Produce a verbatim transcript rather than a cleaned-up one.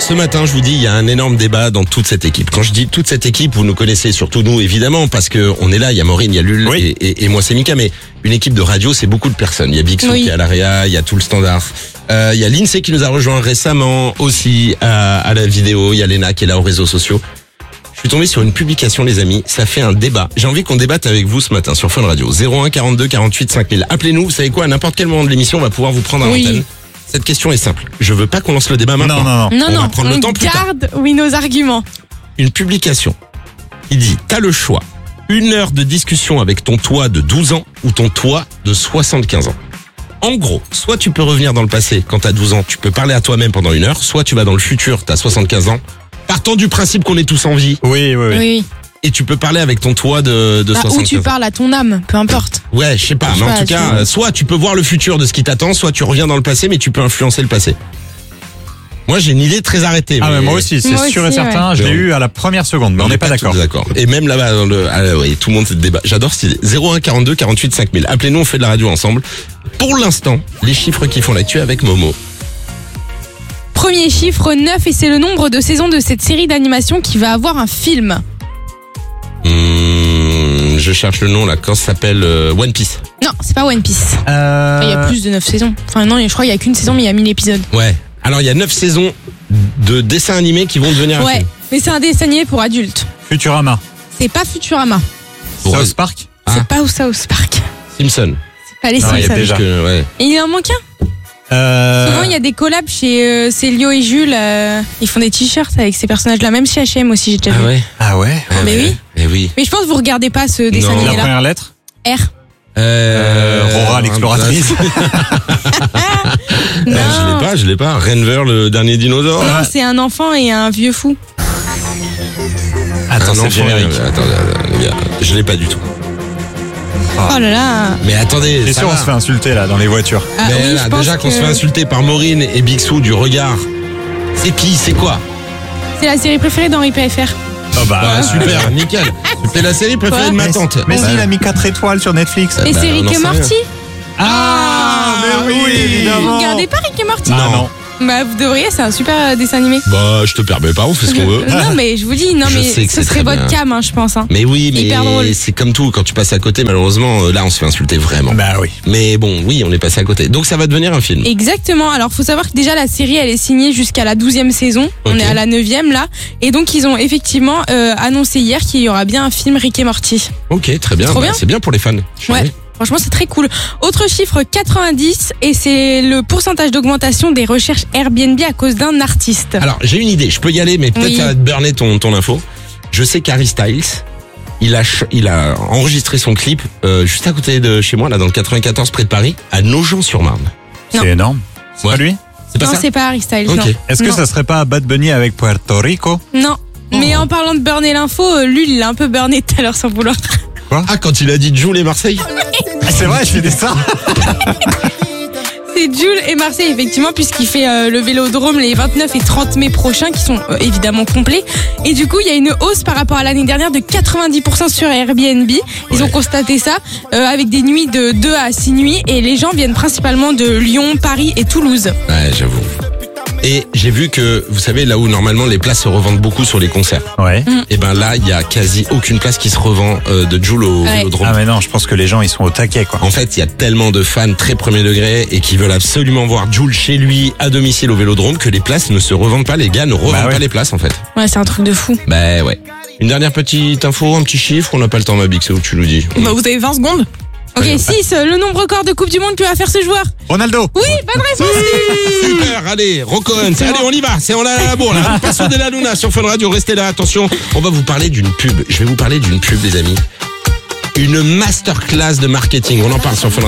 ce matin, je vous dis, il y a un énorme débat dans toute cette équipe. Quand je dis toute cette équipe, vous nous connaissez, surtout nous, évidemment, parce que on est là, il y a Maureen, il y a Lul oui. et, et, et moi c'est Mika, mais une équipe de radio, c'est beaucoup de personnes. Il y a Big Sou oui. qui est à l'Aria, il y a tout le standard. Euh, il y a Lindsay qui nous a rejoint récemment aussi à, à la vidéo, il y a Léna qui est là aux réseaux sociaux. Je suis tombé sur une publication, les amis, ça fait un débat. J'ai envie qu'on débatte avec vous ce matin sur Fun Radio. zéro un quarante-deux quarante-huit cinq mille. Appelez-nous, vous savez quoi, à n'importe quel moment de l'émission, on va pouvoir vous prendre à Oui. l'antenne. Cette question est simple. Je veux pas qu'on lance le débat maintenant. Non, non, non. Non, On non, va prendre on le temps plus tard. garde, oui, nos arguments. Une publication. Il dit, t'as le choix. Une heure de discussion avec ton toi de douze ans ou ton toi de soixante-quinze ans. En gros, soit tu peux revenir dans le passé quand t'as douze ans, tu peux parler à toi-même pendant une heure, soit tu vas dans le futur, t'as soixante-quinze ans. Partons du principe qu'on est tous en vie. Oui, oui, oui. Oui. Et tu peux parler avec ton toi de, de Bah, ou soixante-quinze tu ans. parles à ton âme, peu importe. Ouais, je sais pas, Je mais sais en pas, tout tu cas, vois. euh, soit tu peux voir le futur de ce qui t'attend, soit tu reviens dans le passé, mais tu peux influencer le passé. Moi, j'ai une idée très arrêtée. Ah, mais moi aussi, c'est Moi sûr aussi, et certain. ouais. Je l'ai Mais on- eu à la première seconde, mais on n'est pas d'accord. tous d'accord. Et même là-bas, dans le, ah, oui, tout le monde se débat. J'adore cette idée. zéro un quarante-deux quarante-huit cinq mille. Appelez-nous, on fait de la radio ensemble. Pour l'instant, les chiffres qui font l'actu avec Momo. Premier chiffre, neuf, et c'est le nombre de saisons de cette série d'animation qui va avoir un film. Hum, je cherche le nom là. Quand ça s'appelle euh, One Piece. Non, c'est pas One Piece. Euh... Enfin, il y a plus de neuf saisons. Enfin, non, je crois qu'il y a qu'une saison, mais il y a mille épisodes. Ouais. Alors, il y a neuf saisons de dessins animés qui vont devenir un Ouais, film. mais c'est un dessin animé pour adultes. Futurama. C'est pas Futurama. Pour South Park. Ah. C'est pas au South Park. Simpson. C'est pas les Non, il y a Simpsons. déjà. Que, ouais. Et il en manque un. Euh... Souvent, il y a des collabs chez euh, Célio et Jules. euh, ils font des t-shirts avec ces personnages-là. Même chez H et M aussi, j'ai déjà Ah vu. ouais. Ah ouais. Ah Mais ouais. oui. Eh oui. Mais je pense que vous regardez pas ce dessin Non. La animé-là. première lettre. R. Euh, Rora, l'exploratrice. Non, je l'ai pas, je l'ai pas. Renver, le dernier dinosaure. Non, c'est un enfant et un vieux fou. Attends, Un c'est le enfant, générique. euh, Attends, attends, les gars, je l'ai pas du tout. Oh là là. Mais attendez, C'est ça sûr, on va. se fait insulter là dans les voitures. Ah, Mais oui, là, je pense déjà qu'on que se fait insulter par Maureen et Big Sou du regard. C'est qui, c'est quoi? c'est la série préférée d'Henri P F R. Oh bah Ah, super, nickel. C'est la série préférée Quoi de ma Mais, tante. mais Ouais. si, il a mis quatre étoiles sur Netflix. Et bah, c'est on Rick en et sait Morty. Ah, mais oui, Vous évidemment. regardez pas Rick et Morty? Ah non. Bah, vous devriez, c'est un super euh, dessin animé. Bah, je te permets pas, on fait ce qu'on veut. Non, mais je vous dis, non, Je mais sais que ce c'est serait très votre bien. cam, hein, je pense. Hein. Mais oui, C'est hyper drôle. mais c'est comme tout, quand tu passes à côté, malheureusement, euh, là, on se fait insulter vraiment. Bah oui. Mais bon, oui, on est passé à côté. Donc ça va devenir un film. Exactement. Alors, faut savoir que déjà, la série, elle est signée jusqu'à la douzième saison. On Ok. est à la neuvième, là. Et donc, ils ont effectivement euh, annoncé hier qu'il y aura bien un film Rick et Morty. Ok, très bien. Trop Bah, bien. c'est bien pour les fans. Je suis Ouais. ravi. Franchement, c'est très cool. Autre chiffre, quatre-vingt-dix, et c'est le pourcentage d'augmentation des recherches Airbnb à cause d'un artiste. Alors, j'ai une idée. Je peux y aller, mais peut-être Oui. ça va te burner ton, ton info. Je sais qu'Harry Styles, il a, ch- il a enregistré son clip euh, juste à côté de chez moi, là, dans le quatre-vingt-quatorze, près de Paris, à Nogent-sur-Marne. Non. C'est énorme. C'est Ouais. pas lui. C'est pas non, ça? c'est pas Harry Styles, Ok. non. Est-ce que Non. ça serait pas Bad Bunny avec Puerto Rico? Non. Mais Oh. en parlant de burner l'info, euh, lui, il l'a un peu burné tout à l'heure sans vouloir. Ah, quand il a dit Jules et Marseille? Ah, c'est vrai, je fais des ça. C'est Jules et Marseille, effectivement, puisqu'il fait euh, le Vélodrome les vingt-neuf et trente mai prochains, qui sont euh, évidemment complets. Et du coup, il y a une hausse par rapport à l'année dernière de quatre-vingt-dix pour cent sur Airbnb. Ils Ouais. ont constaté ça euh, avec des nuits de deux à six nuits. Et les gens viennent principalement de Lyon, Paris et Toulouse. Ouais, j'avoue. Et j'ai vu que, vous savez, là où normalement les places se revendent beaucoup sur les concerts, Ouais. et ben là, il y a quasi aucune place qui se revend euh, de Jules au Ouais. Vélodrome. Ah mais non, je pense que les gens ils sont au taquet quoi. En fait, il y a tellement de fans très premier degré et qui veulent absolument voir Jules chez lui à domicile au Vélodrome que les places ne se revendent pas. Les gars ne revendent Bah ouais. pas les places en fait. Ouais, c'est un truc de fou. Bah ouais. Une dernière petite info, un petit chiffre, on n'a pas le temps, ma big, c'est où tu nous dis. Bah, vous avez vingt secondes. Ok, Ouais. six, le nombre record de Coupe du Monde que va faire ce joueur. Ronaldo. Oui, bonne réponse. Super, allez, Rocco Hunt, allez, on y va, c'est on a la bourre là. Passo de la Luna sur Fun Radio, restez là, attention, on va vous parler d'une pub. Je vais vous parler d'une pub, les amis. Une masterclass de marketing, on en parle sur Fun Radio.